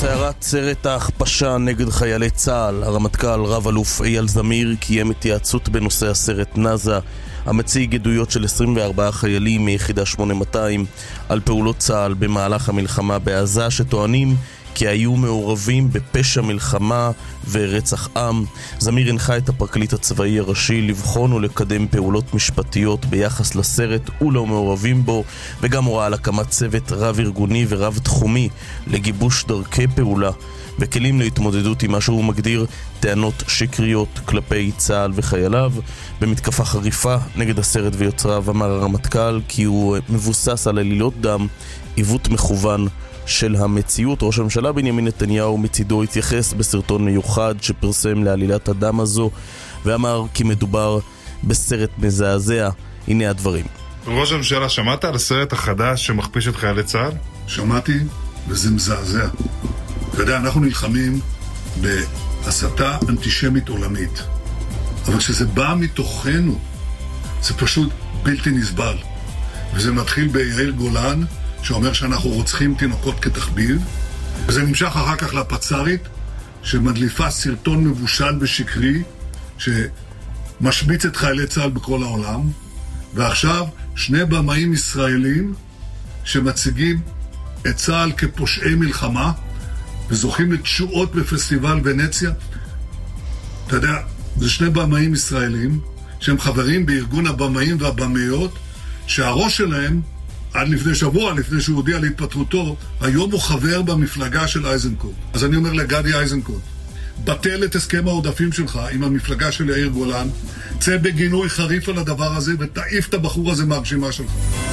בסערת סרט ההכפשה נגד חיילי צה"ל, הרמטכ"ל רב אלוף אייל זמיר קיים התייעצות בנושא הסרט נאזה, המציג עדויות של 24 חיילים מיחידה 8200 על פעולות צה"ל במהלך המלחמה בעזה שטוענים כי היו מעורבים בפשע מלחמה ורצח עם. זמיר הנחה את הפרקליט הצבאי הראשי לבחון ולקדם פעולות משפטיות ביחס לסרט ולא מעורבים בו, וגם הוראה על הקמת צוות רב ארגוני ורב תחומי לגיבוש דרכי פעולה וכלים להתמודדות עם מה שהוא מגדיר טענות שקריות כלפי צה"ל וחייליו. במתקפה חריפה נגד הסרט ויוצריו אמר הרמטכ"ל כי הוא מבוסס על עלילות דם, עיוות מכוון של המציאות. ראש הממשלה בנימין נתניהו מצידו התייחס בסרטון מיוחד שפרסם לעלילת הדם הזו ואמר כי מדובר בסרט מזעזע. הנה הדברים. ראש הממשלה, שמעת על הסרט החדש שמכפיש את חיילי צה"ל? שמעתי, וזה מזעזע. אתה יודע, אנחנו נלחמים בהסתה אנטישמית עולמית, אבל כשזה בא מתוכנו זה פשוט בלתי נסבל. וזה מתחיל ביאיר גולן שאומר שאנחנו רוצחים תינוקות כתחביב, וזה נמשך אחר כך לפצרית שמדליפה סרטון מבושל ושקרי שמשמיץ את חיילי צה"ל בכל העולם, ועכשיו שני במאים ישראלים שמציגים את צה"ל כפושעי מלחמה וזוכים לתשואות בפסטיבל ונציה. אתה יודע, זה שני במאים ישראלים שהם חברים בארגון הבמאים והבמאיות, שהראש שלהם עד לפני שבוע, לפני שהוא הודיע להתפטרותו, היום הוא חבר במפלגה של אייזנקוט. אז אני אומר לגדי אייזנקוט, בטל את הסכם העודפים שלך עם המפלגה של יאיר גולן, צא בגינוי חריף על הדבר הזה ותעיף את הבחור הזה מהרשימה שלך.